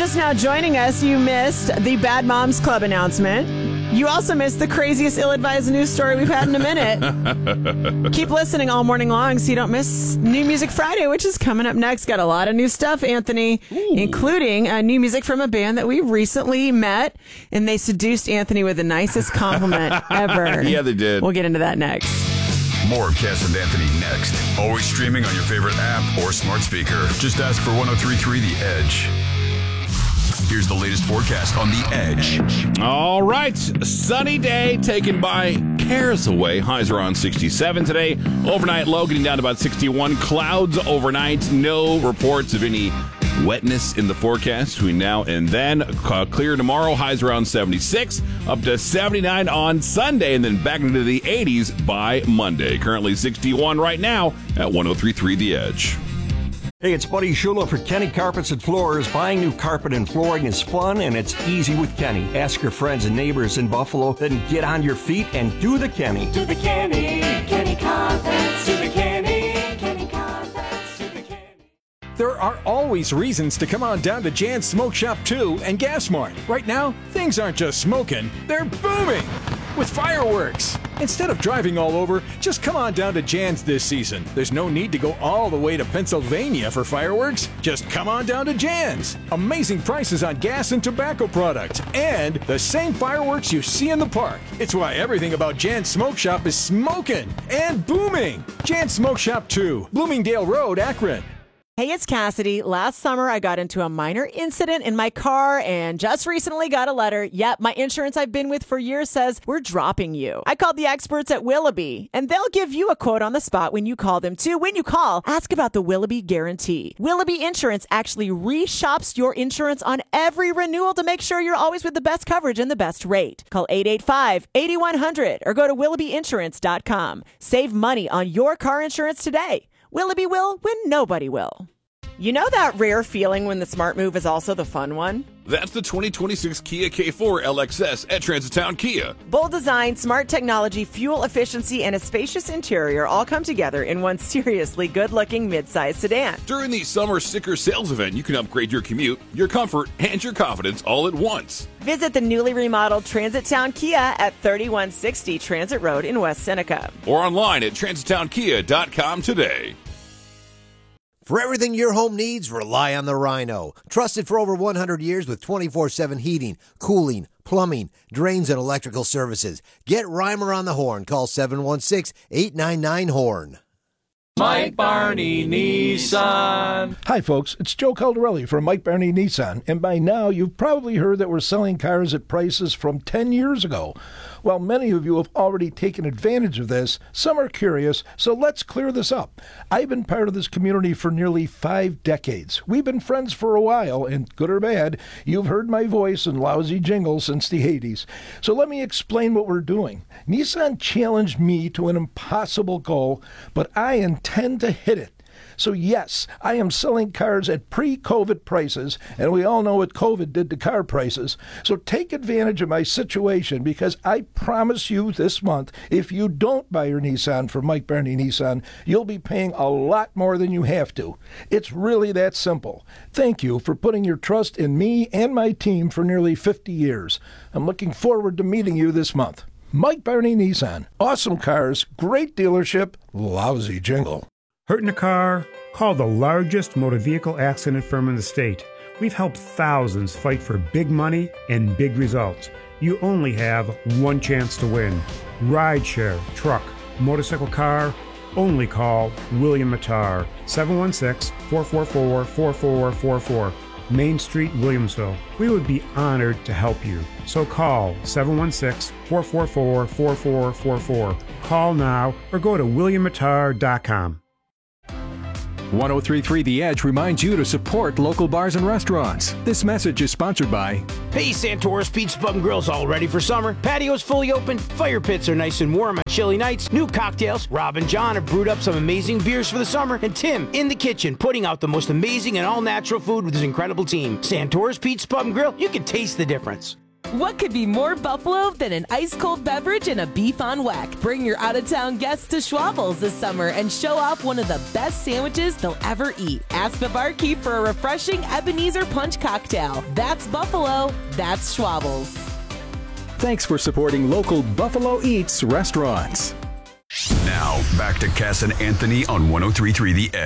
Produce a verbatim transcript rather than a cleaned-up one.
just now joining us, you missed the Bad Moms Club announcement. You also missed the craziest ill-advised news story we've had in a minute. Keep listening all morning long so you don't miss New Music Friday, which is coming up next. Got a lot of new stuff, Anthony, Ooh. including uh, new music from a band that we recently met, and they seduced Anthony with the nicest compliment ever. Yeah, they did. We'll get into that next. More of Cass and Anthony next. Always streaming on your favorite app or smart speaker. Just ask for one oh three point three The Edge. Here's the latest forecast on The Edge. All right. Sunny day taken by cares away. Highs are on sixty-seven today. Overnight low getting down to about sixty-one. Clouds overnight. No reports of any wetness in the forecast between now and then. Uh, clear tomorrow. Highs around seventy-six. Up to seventy-nine on Sunday. And then back into the eighties by Monday. Currently sixty-one right now at one oh three point three The Edge. Hey, it's Buddy Shula for Kenny Carpets and Floors. Buying new carpet and flooring is fun, and it's easy with Kenny. Ask your friends and neighbors in Buffalo, then get on your feet and do the Kenny. Do the Kenny, Kenny Carpets, do the Kenny, Kenny Carpets, do the Kenny. There are always reasons to come on down to Jan's Smoke Shop two and Gas Mart. Right now, things aren't just smoking, they're booming with fireworks. Instead of driving all over, just come on down to Jan's this season. There's no need to go all the way to Pennsylvania for fireworks. Just come on down to Jan's. Amazing prices on gas and tobacco products, and the same fireworks you see in the park. It's why everything about Jan's Smoke Shop is smoking and booming. Jan's Smoke Shop two, Bloomingdale Road, Akron. Hey, it's Cassidy. Last summer, I got into a minor incident in my car and just recently got a letter. Yep, my insurance I've been with for years says we're dropping you. I called the experts at Willoughby, and they'll give you a quote on the spot when you call them too. When you call, ask about the Willoughby Guarantee. Willoughby Insurance actually reshops your insurance on every renewal to make sure you're always with the best coverage and the best rate. Call eight eight five, eight one zero zero or go to willoughby insurance dot com. Save money on your car insurance today. Willoughby will when nobody will. You know that rare feeling when the smart move is also the fun one? That's the twenty twenty-six Kia K four L X S at Transitown Kia. Bold design, smart technology, fuel efficiency, and a spacious interior all come together in one seriously good-looking midsize sedan. During the summer sticker sales event, you can upgrade your commute, your comfort, and your confidence all at once. Visit the newly remodeled Transitown Kia at thirty-one sixty Transit Road in West Seneca. Or online at transitown kia dot com today. For everything your home needs, rely on the Rhino. Trusted for over one hundred years with twenty-four seven heating, cooling, plumbing, drains, and electrical services. Get Reimer on the horn. Call seven one six, eight nine nine, HORN. Mike Barney Nissan. Hi, folks. It's Joe Caldarelli from Mike Barney Nissan. And by now, you've probably heard that we're selling cars at prices from ten years ago. While many of you have already taken advantage of this, some are curious, so let's clear this up. I've been part of this community for nearly five decades. We've been friends for a while, and good or bad, you've heard my voice and lousy jingles since the eighties. So let me explain what we're doing. Nissan challenged me to an impossible goal, but I intend to hit it. So yes, I am selling cars at pre-COVID prices, and we all know what COVID did to car prices. So take advantage of my situation, because I promise you this month, if you don't buy your Nissan from Mike Barney Nissan, you'll be paying a lot more than you have to. It's really that simple. Thank you for putting your trust in me and my team for nearly fifty years. I'm looking forward to meeting you this month. Mike Barney Nissan. Awesome cars, great dealership, lousy jingle. Hurt in a car? Call the largest motor vehicle accident firm in the state. We've helped thousands fight for big money and big results. You only have one chance to win. Rideshare, truck, motorcycle, car, only call William Mattar, seven one six, four four four, four four four four, Main Street, Williamsville. We would be honored to help you. So call seven one six, four four four, four four four four. Call now or go to william mattar dot com. one oh three point three The Edge reminds you to support local bars and restaurants. This message is sponsored by... Hey, Santoris Pizza Pub and Grill's all ready for summer. Patio's fully open. Fire pits are nice and warm on chilly nights. New cocktails. Rob and John have brewed up some amazing beers for the summer. And Tim, in the kitchen, putting out the most amazing and all-natural food with his incredible team. Santoris Pizza Pub and Grill, you can taste the difference. What could be more Buffalo than an ice-cold beverage and a beef on weck? Bring your out-of-town guests to Schwabbles this summer and show off one of the best sandwiches they'll ever eat. Ask the barkeep for a refreshing Ebenezer Punch cocktail. That's Buffalo. That's Schwabbles. Thanks for supporting local Buffalo Eats restaurants. Now, back to Cass and Anthony on one oh three point three The Edge.